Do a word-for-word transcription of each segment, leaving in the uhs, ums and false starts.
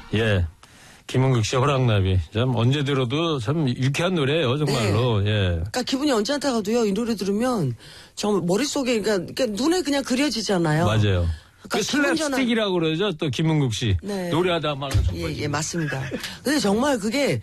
예. 김은국 씨의 호랑나비. 참 언제 들어도 참 유쾌한 노래예요, 정말로. 네. 예. 그러니까 기분이 언짢다 가도요, 이 노래 들으면 정말 머릿속에, 그러니까, 그러니까 눈에 그냥 그려지잖아요. 맞아요. 그러니까 그 슬랩스틱이라고 그러죠, 또 김은국 씨. 네. 노래하다 말은 예, 예, 맞습니다. 근데 정말 그게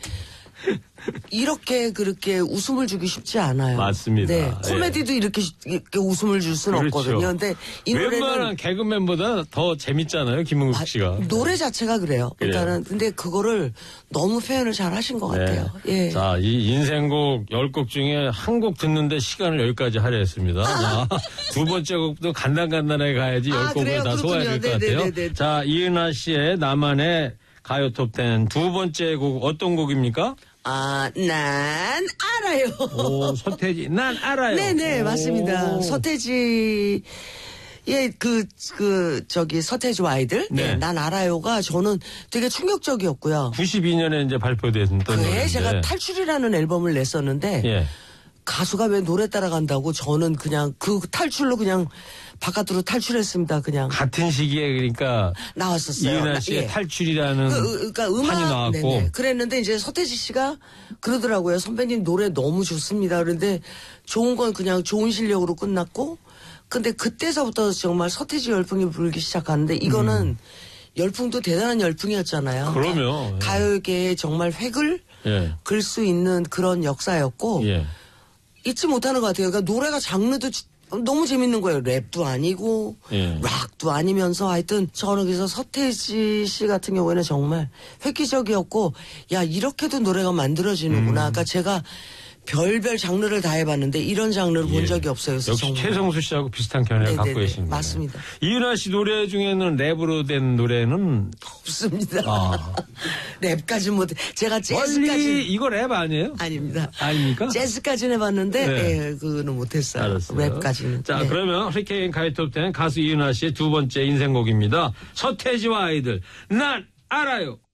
이렇게 그렇게 웃음을 주기 쉽지 않아요. 맞습니다. 네. 예. 코미디도 이렇게, 이렇게 웃음을 줄 수는 그렇죠. 없거든요. 근데 이 노래는 웬만한 개그맨보다 더 재밌잖아요, 김은국 아, 씨가. 노래 자체가 그래요. 일단은 근데 그거를 너무 표현을 잘 하신 것 같아요. 네. 예. 자, 이 인생곡 열 곡 중에 한 곡 듣는데 시간을 여기까지 하려했습니다. 자, 두 번째 곡도 간단간단하게 가야지 열 아, 곡을 그래요? 다 소화해야 될 것 같아요. 네네네네. 자, 이은하 씨의 나만의 가요 톱텐 두 번째 곡 어떤 곡입니까? 아, 난 알아요. 오, 서태지. 난 알아요. 네네, 오. 맞습니다. 서태지, 예, 그, 그, 저기, 서태지와 아이들. 네. 네. 난 알아요가 저는 되게 충격적이었고요. 구십이 년에 이제 발표됐던 그해 노래인데. 제가 탈출이라는 앨범을 냈었는데. 예. 가수가 왜 노래 따라간다고 저는 그냥 그 탈출로 그냥 바깥으로 탈출했습니다. 그냥. 같은 시기에 그러니까. 나왔었어요. 이은하 씨의 예. 탈출이라는 그, 그러니까 음악 판이 나왔고. 네네. 그랬는데 이제 서태지 씨가 그러더라고요. 선배님 노래 너무 좋습니다. 그런데 좋은 건 그냥 좋은 실력으로 끝났고, 근데 그때서부터 정말 서태지 열풍이 불기 시작하는데 이거는 음. 열풍도 대단한 열풍이었잖아요. 그러면 가, 가요계에 정말 획을 예. 글 수 있는 그런 역사였고 예. 잊지 못하는 것 같아요. 그러니까 노래가 장르도 너무 재밌는 거예요. 랩도 아니고 예. 락도 아니면서 하여튼 저는 그래서 서태지 씨 같은 경우에는 정말 획기적이었고 야 이렇게도 노래가 만들어지는구나. 음. 그러니까 제가 별별 장르를 다 해봤는데 이런 장르를 본 예. 적이 없어요. 역시 정말. 최성수 씨하고 비슷한 견해를 네네네. 갖고 계신 거예요. 맞습니다. 이은하 씨 노래 중에는 랩으로 된 노래는 없습니다. 아. 랩까지 못 제가 재즈까지 원리 이거 랩 아니에요? 아닙니다. 아닙니까? 재즈까지는 해봤는데 네. 예, 그거는 못했어요. 알았어요. 랩까지는. 자, 네. 그러면 허리케인 가요톱텐 가수 이은하 씨의 두 번째 인생곡입니다. 서태지와 아이들 난 알아요.